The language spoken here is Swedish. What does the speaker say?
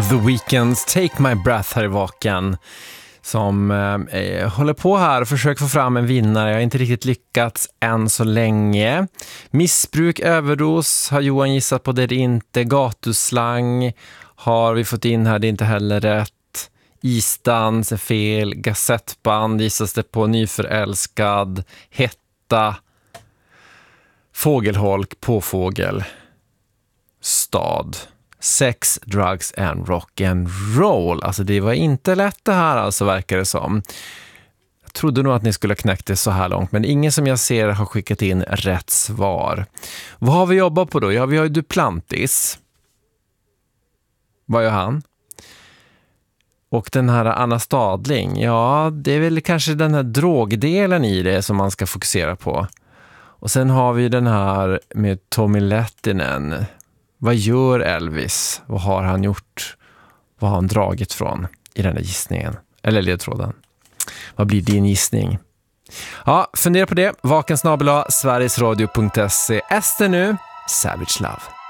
The Weeknd's Take My Breath här i Vaken, som håller på här och försöker få fram en vinnare. Jag har inte riktigt lyckats än så länge. Missbruk, överdos har Johan gissat på, det är inte. Gatuslang har vi fått in här, det är inte heller rätt. Isdans är fel. Gassettband gissas det på. Nyförälskad. Hetta. Fågelholk. Påfågel. Stad. Sex, drugs and rock and roll. Alltså det var inte lätt det här, alltså verkar det som. Jag trodde nog att ni skulle ha knäckt det så här långt, men ingen som jag ser har skickat in rätt svar. Vad har vi jobbat på då? Ja, vi har ju Duplantis. Vad gör han? Och den här Anna Stadling, ja, det är väl kanske den här drogdelen i det som man ska fokusera på. Och sen har vi den här med Tommy Lettinen. Vad gör Elvis? Vad har han gjort? Vad har han dragit från i den där gissningen? Eller ledtråden? Vad blir din gissning? Ja, fundera på det. vakensnabel@sverigesradio.se. Ester nu, Savage Love.